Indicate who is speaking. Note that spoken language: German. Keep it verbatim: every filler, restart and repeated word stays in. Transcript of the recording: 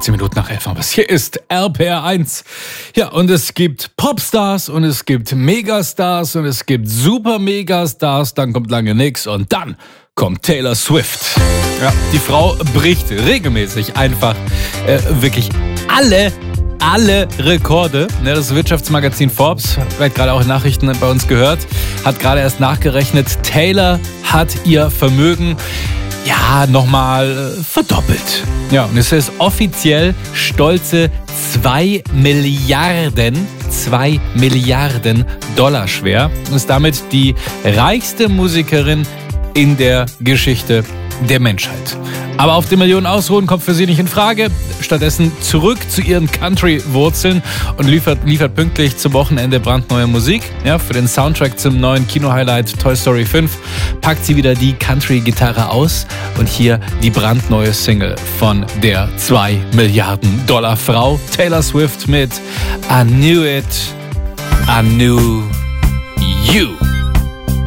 Speaker 1: vierzehn Minuten nach elf. Aber es hier ist R P R eins. Ja, und es gibt Popstars und es gibt Megastars und es gibt Super-Megastars. Dann kommt lange nix und dann kommt Taylor Swift. Ja, die Frau bricht regelmäßig einfach äh, wirklich alle alle Rekorde. Das Wirtschaftsmagazin Forbes, vielleicht gerade auch Nachrichten bei uns gehört, hat gerade erst nachgerechnet, Taylor hat ihr Vermögen ja nochmal verdoppelt. Ja, und es ist offiziell stolze zwei Milliarden, zwei Milliarden Dollar schwer und ist damit die reichste Musikerin in der Geschichte der Menschheit. Aber auf die Millionen ausruhen kommt für sie nicht in Frage. Stattdessen zurück zu ihren Country-Wurzeln und liefert, liefert pünktlich zum Wochenende brandneue Musik. Ja, für den Soundtrack zum neuen Kino-Highlight Toy Story fünf packt sie wieder die Country-Gitarre aus. Und hier die brandneue Single von der zwei Milliarden Dollar Frau Taylor Swift mit I Knew It, I Knew You.